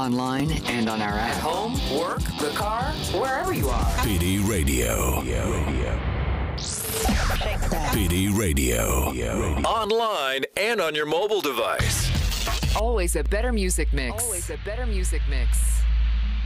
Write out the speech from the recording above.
online, and on our app. At home, work, the car, wherever you are. PD Radio. PD Radio. Online and on your mobile device. Always a better music mix. Always a better music mix.